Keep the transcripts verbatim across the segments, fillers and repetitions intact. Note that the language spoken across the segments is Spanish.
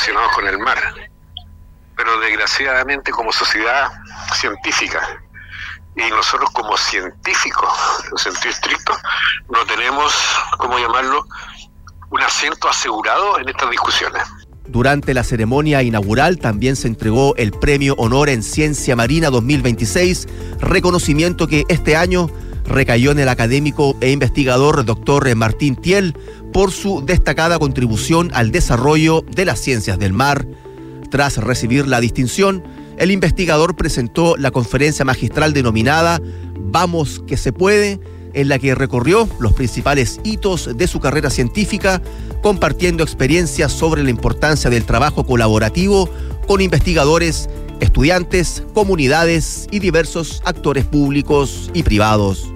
relacionados con el mar. Pero desgraciadamente como sociedad científica, y nosotros como científicos, en sentido estricto, no tenemos, ¿cómo llamarlo?, un asiento asegurado en estas discusiones. Durante la ceremonia inaugural también se entregó el Premio Honor en Ciencia Marina dos mil veintiséis, reconocimiento que este año recayó en el académico e investigador doctor Martín Thiel por su destacada contribución al desarrollo de las ciencias del mar. Tras recibir la distinción, el investigador presentó la conferencia magistral denominada Vamos que se puede, en la que recorrió los principales hitos de su carrera científica, compartiendo experiencias sobre la importancia del trabajo colaborativo con investigadores, estudiantes, comunidades y diversos actores públicos y privados.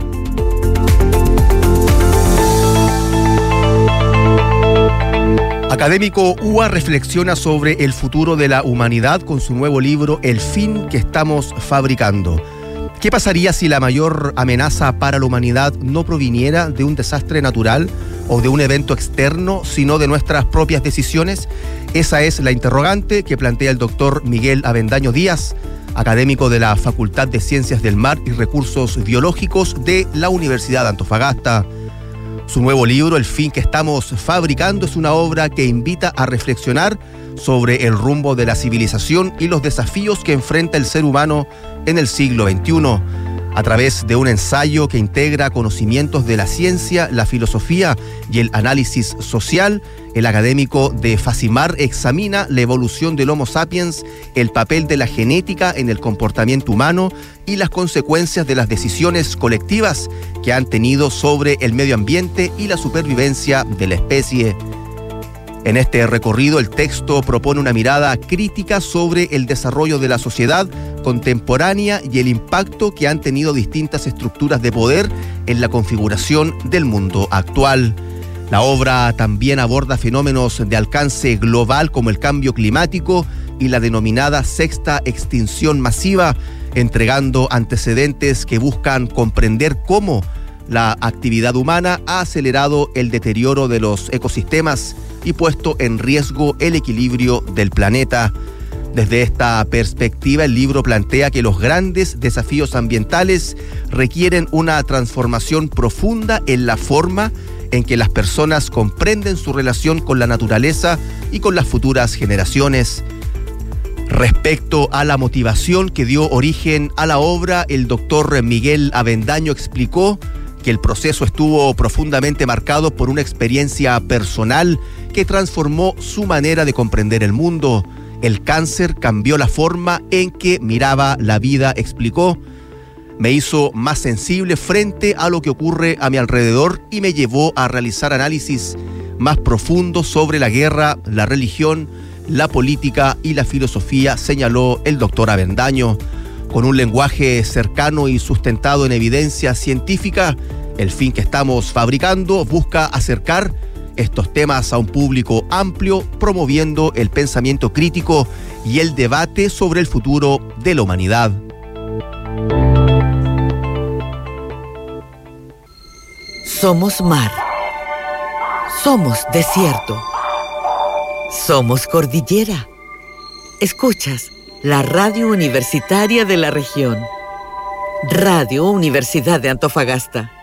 Académico U A reflexiona sobre el futuro de la humanidad con su nuevo libro El fin que estamos fabricando. ¿Qué pasaría si la mayor amenaza para la humanidad no proviniera de un desastre natural o de un evento externo, sino de nuestras propias decisiones? Esa es la interrogante que plantea el doctor Miguel Avendaño Díaz, académico de la Facultad de Ciencias del Mar y Recursos Biológicos de la Universidad de Antofagasta. Su nuevo libro, El fin que estamos fabricando, es una obra que invita a reflexionar sobre el rumbo de la civilización y los desafíos que enfrenta el ser humano en el siglo veintiuno. A través de un ensayo que integra conocimientos de la ciencia, la filosofía y el análisis social, el académico de Facimar examina la evolución del Homo sapiens, el papel de la genética en el comportamiento humano y las consecuencias de las decisiones colectivas que han tenido sobre el medio ambiente y la supervivencia de la especie. En este recorrido, el texto propone una mirada crítica sobre el desarrollo de la sociedad contemporánea y el impacto que han tenido distintas estructuras de poder en la configuración del mundo actual. La obra también aborda fenómenos de alcance global como el cambio climático y la denominada sexta extinción masiva, entregando antecedentes que buscan comprender cómo la actividad humana ha acelerado el deterioro de los ecosistemas y puesto en riesgo el equilibrio del planeta. Desde esta perspectiva, el libro plantea que los grandes desafíos ambientales requieren una transformación profunda en la forma en que las personas comprenden su relación con la naturaleza y con las futuras generaciones. Respecto a la motivación que dio origen a la obra, el doctor Miguel Avendaño explicó que el proceso estuvo profundamente marcado por una experiencia personal que transformó su manera de comprender el mundo. El cáncer cambió la forma en que miraba la vida, explicó. Me hizo más sensible frente a lo que ocurre a mi alrededor y me llevó a realizar análisis más profundos sobre la guerra, la religión, la política y la filosofía, señaló el doctor Avendaño. Con un lenguaje cercano y sustentado en evidencia científica, el fin que estamos fabricando busca acercar estos temas a un público amplio, promoviendo el pensamiento crítico y el debate sobre el futuro de la humanidad. Somos mar. Somos desierto. Somos cordillera. Escuchas la radio universitaria de la región. Radio Universidad de Antofagasta.